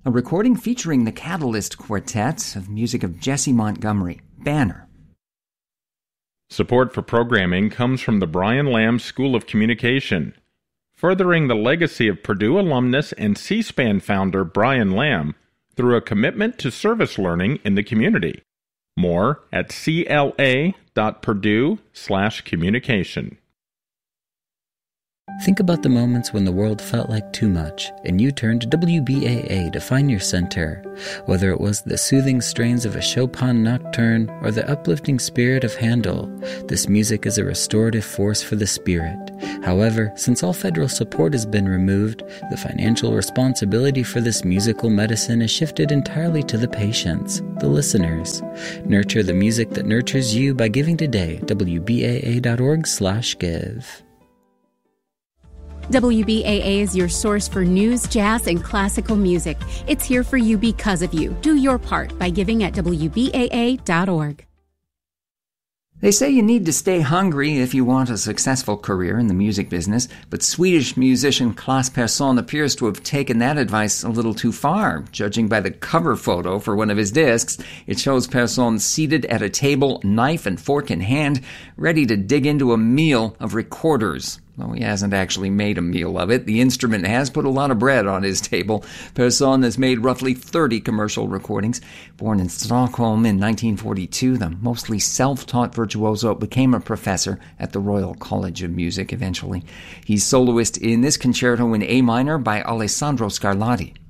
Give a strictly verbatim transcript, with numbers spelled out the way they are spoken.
a recording featuring the Catalyst Quartet of music of Jesse Montgomery, Banner. Support for programming comes from the Brian Lamb School of Communication, furthering the legacy of Purdue alumnus and C-SPAN founder Brian Lamb through a commitment to service learning in the community. More at cla.purdue slash communication. Think about the moments when the world felt like too much, and you turned to W B A A to find your center. Whether it was the soothing strains of a Chopin nocturne or the uplifting spirit of Handel, this music is a restorative force for the spirit. However, since all federal support has been removed, the financial responsibility for this musical medicine is shifted entirely to the patients, the listeners. Nurture the music that nurtures you by giving today. W B A A dot org slash give. W B A A is your source for news, jazz, and classical music. It's here for you because of you. Do your part by giving at W B A A dot org. They say you need to stay hungry if you want a successful career in the music business, but Swedish musician Klas Persson appears to have taken that advice a little too far. Judging by the cover photo for one of his discs, it shows Persson seated at a table, knife and fork in hand, ready to dig into a meal of recorders. Though he hasn't actually made a meal of it, the instrument has put a lot of bread on his table. Persson has made roughly thirty commercial recordings. Born in Stockholm in nineteen forty-two, the mostly self-taught virtuoso became a professor at the Royal College of Music eventually. He's soloist in this concerto in A minor by Alessandro Scarlatti.